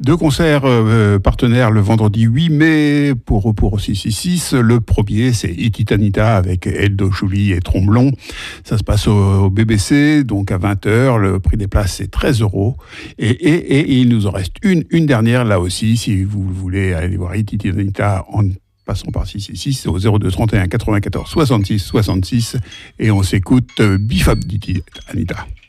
Deux concerts partenaires le vendredi 8 mai pour au 666. Le premier, c'est Ititanita avec Eldo Chouli et Tromblon. Ça se passe au BBC, donc à 20h. Le prix des places, c'est 13 €. Et il nous en reste une dernière, là aussi, si vous voulez aller voir Ititanita en passant par 666, au 02 31 94 66 66. Et on s'écoute Bifab d'Ititanita.